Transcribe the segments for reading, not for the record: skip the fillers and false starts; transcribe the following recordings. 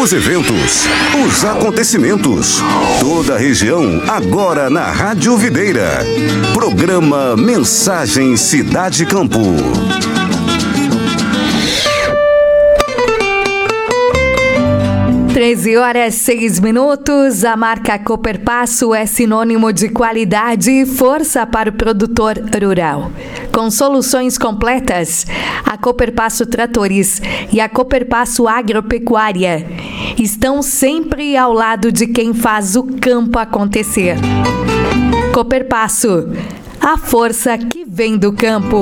Os eventos, os acontecimentos, toda a região agora na Rádio Videira. Programa Mensagem Cidade Campo. 13h06. A marca Cooperpasso é sinônimo de qualidade e força para o produtor rural. Com soluções completas, a Cooperpasso Tratores e a Cooperpasso Agropecuária estão sempre ao lado de quem faz o campo acontecer. Cooperpasso, a força que vem do campo.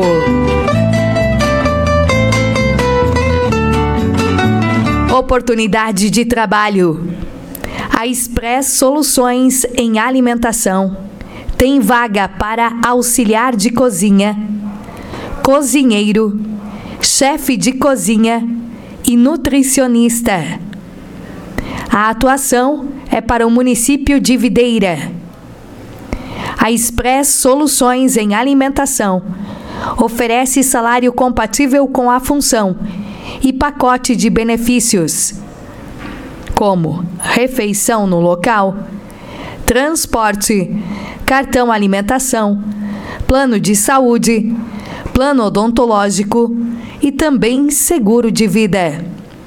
Oportunidade de trabalho. A Express Soluções em Alimentação tem vaga para auxiliar de cozinha, cozinheiro, chefe de cozinha e nutricionista. A atuação é para o município de Videira. A Express Soluções em Alimentação oferece salário compatível com a função e pacote de benefícios, como refeição no local, transporte, cartão alimentação, plano de saúde, plano odontológico e também seguro de vida.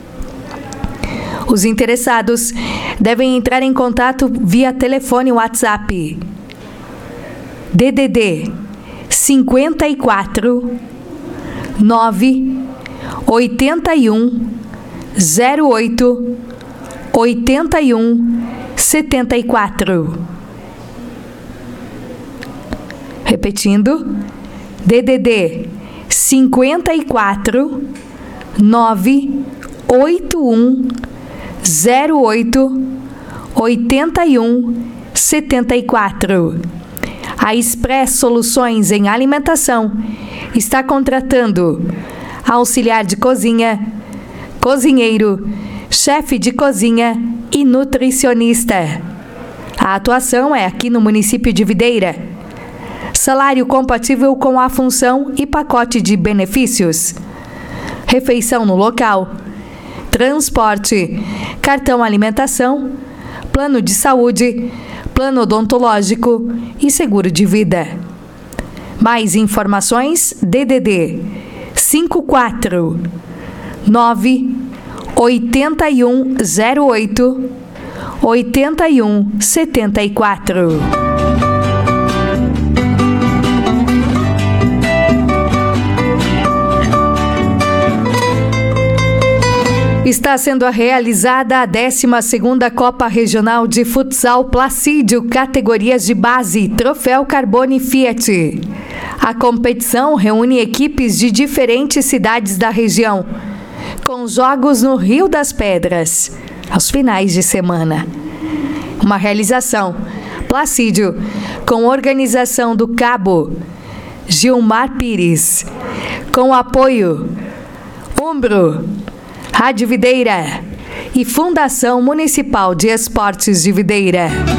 Os interessados devem entrar em contato via telefone WhatsApp DDD 54 9 81 08 81 74. Repetindo, DDD 54 9 81 08 81 74. A Express Soluções em Alimentação está contratando auxiliar de cozinha, cozinheiro, chefe de cozinha e nutricionista. A atuação é aqui no município de Videira. Salário compatível com a função e pacote de benefícios. Refeição no local, transporte, cartão alimentação, plano de saúde, plano odontológico e seguro de vida. Mais informações, DDD 54 9 81 08 81 74. Está sendo realizada a 12ª Copa Regional de Futsal Placídio, categorias de base, Troféu Carbone Fiat. A competição reúne equipes de diferentes cidades da região, com jogos no Rio das Pedras, aos finais de semana. Uma realização Placídio, com organização do Cabo Gilmar Pires, com apoio Umbro, Rádio Videira e Fundação Municipal de Esportes de Videira.